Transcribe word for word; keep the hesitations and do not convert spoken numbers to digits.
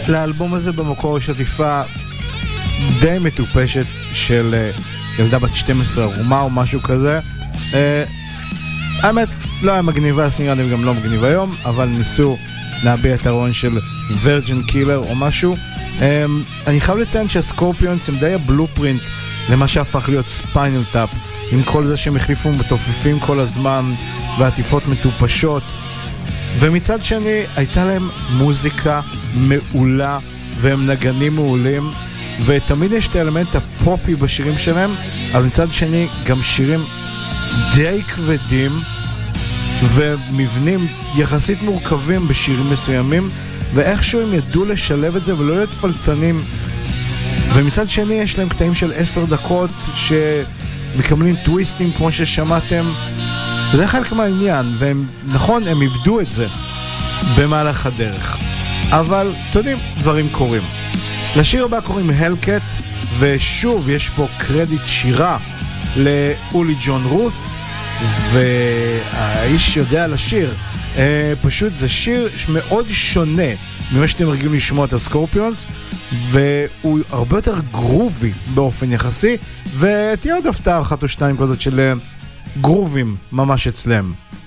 לאלבום הזה במקור יש עטיפה די מטופשת של ילדה בת שתים עשרה ערומה או משהו כזה. האמת, לא היה מגניבה, אז נראה לי גם לא מגניב היום, אבל ניסו להביע את הרעיון של Virgin Killer או משהו. אני חייב לציין שהסקורפיונס הם די הבלופרינט למה שהפך להיות ספיינל טאפ, עם כל זה שהם החליפו מתופפים כל הזמן ועטיפות מטופשות, ומצד שני הייתה להם מוזיקה מעולה והם נגנים מעולים, ותמיד יש את האלמנט הפופי בשירים שלהם, אבל מצד שני גם שירים די כבדים ומבנים יחסית מורכבים בשירים מסוימים, ואיכשהו הם ידעו לשלב את זה ולא להיות פלצנים. ומצד שני יש להם קטעים של עשר דקות שמקבלים טוויסטים כמו ששמעתם, וזה חלק מהעניין, והם, נכון, הם איבדו את זה במהלך הדרך, אבל אתם יודעים, דברים קורים. לשיר הבא קוראים הלקט, ושוב יש פה קרדיט שירה לאולי ג'ון רות, והאיש יודע לשיר. אה, פשוט זה שיר מאוד שונה ממה שאתם רגילים לשמוע את הסקורפיונס, והוא הרבה יותר גרובי באופן יחסי, ותהיה עוד הפתעה אחת או שתיים כזאת של גרובים ממש אצלם.